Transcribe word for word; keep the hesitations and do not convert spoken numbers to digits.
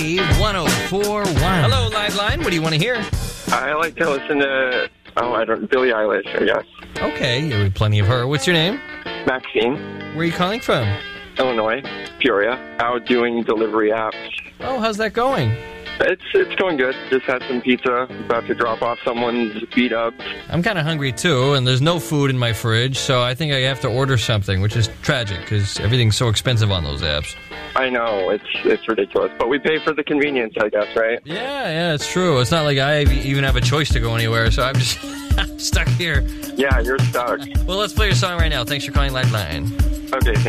one oh four point one. Hello, Live Line. What do you want to hear? I like to listen to, oh, I don't, Billie Eilish, I guess. Okay, you have plenty of her. What's your name? Maxine. Where are you calling from? Illinois, Peoria. Out doing delivery apps. Oh, how's that going? It's it's going good. Just had some pizza. About to drop off someone's B-dubs. I'm kind of hungry, too, and there's no food in my fridge, so I think I have to order something, which is tragic, because everything's so expensive on those apps. I know. It's it's ridiculous. But we pay for the convenience, I guess, right? Yeah, yeah, it's true. It's not like I even have a choice to go anywhere, so I'm just I'm stuck here. Yeah, you're stuck. Well, let's play your song right now. Thanks for calling Live Line. Okay, thank you.